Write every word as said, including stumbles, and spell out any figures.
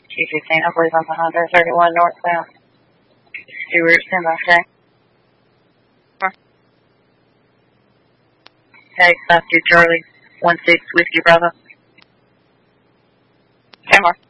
Q fifteen, I believe I'm behind her, thirty-one northbound. Stewart, stand by, okay? Okay, five two Charlie, one six Whiskey Bravo. Stand by.